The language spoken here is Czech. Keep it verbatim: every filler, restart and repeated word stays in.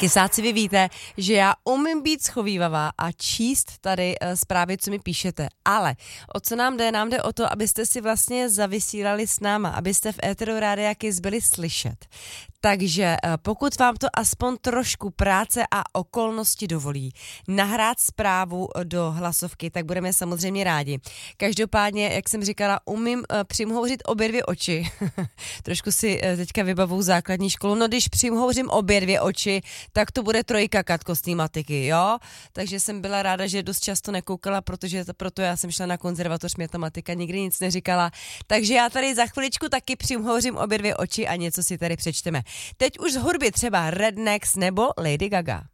Kysáci, vy víte, že já umím být schovívavá a číst tady uh, zprávy, co mi píšete, ale o co nám jde? Nám jde o to, abyste si vlastně zavysílali s náma, abyste v éteru Rádia Kiss byli slyšet. Takže uh, pokud vám to aspoň trošku práce a okolnosti dovolí nahrát zprávu do hlasovky, tak budeme samozřejmě rádi. Každopádně, jak jsem říkala, umím uh, přimhouřit obě dvě oči. Trošku si uh, teďka vybavou základní školu. No když přimhouřím obě dvě oči, tak to bude trojka, Katko, z té matiky, jo? Takže jsem byla ráda, že dost často nekoukala, protože to, proto já jsem šla na konzervatoř, mě ta matika nikdy nic neříkala. Takže já tady za chviličku taky přimhouřím obě dvě oči a něco si tady přečteme. Teď už z hudby třeba Rednex nebo Lady Gaga.